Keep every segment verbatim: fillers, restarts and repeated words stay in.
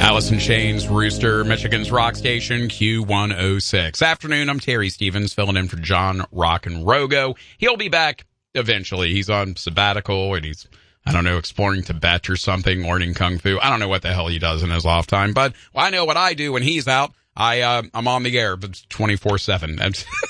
Alice in Chains, Rooster, Michigan's rock station, Q one oh six. Afternoon, I'm Terry Stevens, filling in for John Rock and Rogo. He'll be back eventually. He's on sabbatical, and he's, I don't know, exploring Tibet or something, learning Kung Fu. I don't know what the hell he does in his off time, but I know what I do when he's out. I, uh, I'm on the air, but twenty-four seven.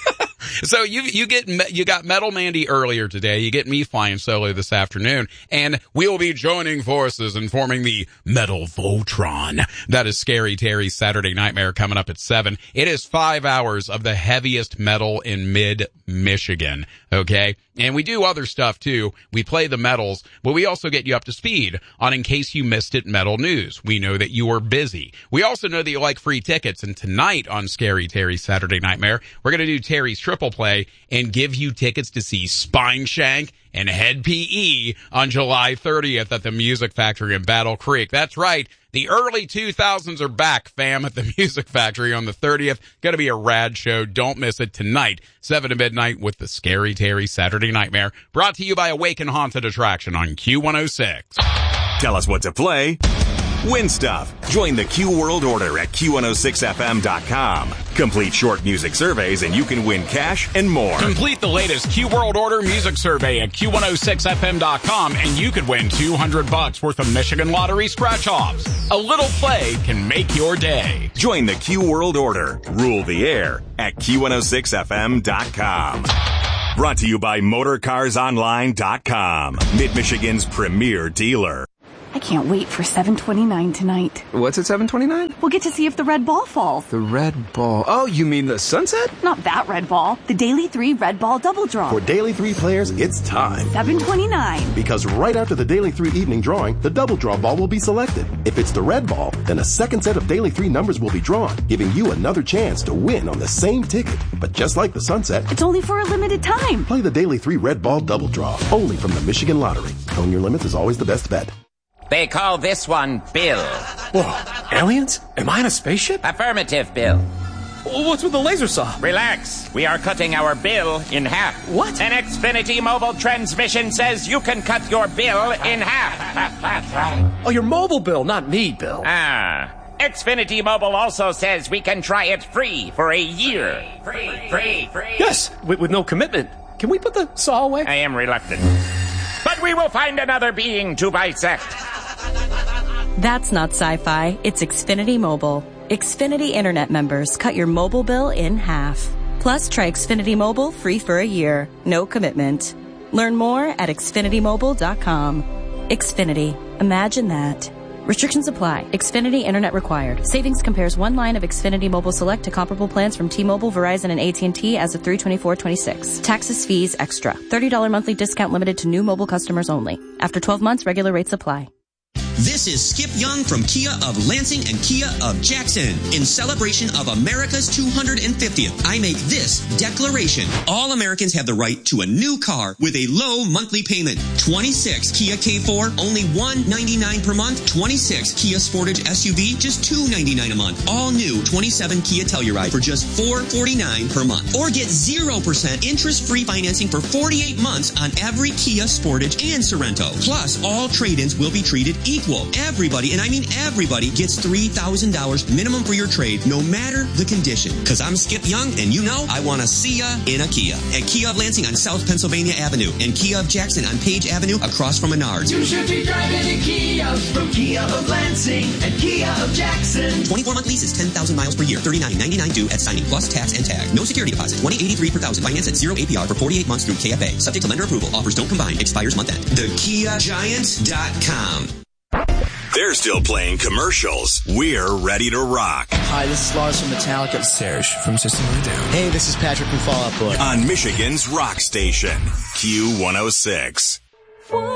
So you you get you got Metal Mandy earlier today. You get me flying solo this afternoon, and we'll be joining forces and forming the Metal Voltron. That is Scary Terry's Saturday Nightmare coming up at seven. It is five hours of the heaviest metal in mid-Michigan, okay? And we do other stuff, too. We play the metals, but we also get you up to speed on In Case You Missed It Metal News. We know that you are busy. We also know that you like free tickets, and tonight on Scary Terry's Saturday Nightmare, we're going to do Terry's Triple Play and give you tickets to see Spine Shank and Head P E on July thirtieth at the Music Factory in Battle Creek. That's right. The early two thousands are back, fam, at the Music Factory on the thirtieth. Going to be a rad show. Don't miss it tonight, seven to midnight with the Scary Terry Saturday Nightmare. Brought to you by Awaken Haunted Attraction on Q one oh six. Tell us what to play. Win stuff. Join the Q World Order at Q one oh six F M dot com. Complete short music surveys and you can win cash and more. Complete the latest Q World Order music survey at Q one oh six F M dot com and you could win two hundred bucks worth of Michigan Lottery scratch-offs. A little play can make your day. Join the Q World Order. Rule the air at Q one oh six F M dot com. Brought to you by Motor Cars Online dot com. Mid-Michigan's premier dealer. I can't wait for seven twenty-nine tonight. What's at seven twenty-nine? We'll get to see if the red ball falls. The red ball. Oh, you mean the sunset? Not that red ball. The Daily three Red Ball Double Draw. For Daily three players, it's time. seven twenty-nine. Because right after the Daily three evening drawing, the double draw ball will be selected. If it's the red ball, then a second set of Daily three numbers will be drawn, giving you another chance to win on the same ticket. But just like the sunset, it's only for a limited time. Play the Daily three Red Ball Double Draw, only from the Michigan Lottery. Own your limits is always the best bet. They call this one Bill. Whoa, aliens? Am I in a spaceship? Affirmative, Bill. What's with the laser saw? Relax. We are cutting our bill in half. What? An Xfinity mobile transmission says you can cut your bill in half. Oh, your mobile bill, not me, Bill. Ah. Xfinity Mobile also says we can try it free for a year. Free, free, free. Yes, with, with no commitment. Can we put the saw away? I am reluctant. But we will find another being to bisect. That's not sci-fi. It's Xfinity Mobile. Xfinity Internet members cut your mobile bill in half. Plus, try Xfinity Mobile free for a year. No commitment. Learn more at Xfinity Mobile dot com. Xfinity. Imagine that. Restrictions apply. Xfinity Internet required. Savings compares one line of Xfinity Mobile Select to comparable plans from T-Mobile, Verizon, and A T and T as of three twenty-four twenty-six. Taxes, fees, extra. thirty dollars monthly discount limited to new mobile customers only. After twelve months, regular rates apply. This is Skip Young from Kia of Lansing and Kia of Jackson. In celebration of America's two hundred fiftieth, I make this declaration. All Americans have the right to a new car with a low monthly payment. twenty-six Kia K four, only one hundred ninety-nine dollars per month. twenty-six Kia Sportage S U V, just two hundred ninety-nine dollars a month. All new twenty-seven Kia Telluride for just four hundred forty-nine dollars per month. Or get zero percent interest-free financing for forty-eight months on every Kia Sportage and Sorento. Plus, all trade-ins will be treated equal. Everybody, and I mean everybody, gets three thousand dollars minimum for your trade, no matter the condition. Because I'm Skip Young, and you know I want to see ya in a Kia. At Kia of Lansing on South Pennsylvania Avenue, and Kia of Jackson on Page Avenue across from Menards. You should be driving a Kia from Kia of Lansing and Kia of Jackson. twenty-four month leases, ten thousand miles per year, thirty-nine ninety-nine due at signing, plus tax and tag. No security deposit, twenty eighty-three per thousand. Finance at zero A P R for forty-eight months through K F A. Subject to lender approval. Offers don't combine. Expires month end. the kia giant dot com. They're still playing commercials. We're ready to rock. Hi, this is Lars from Metallica. Serge from System of a Down. Hey, this is Patrick from Fall Out Boy. On Michigan's rock station, Q one oh six.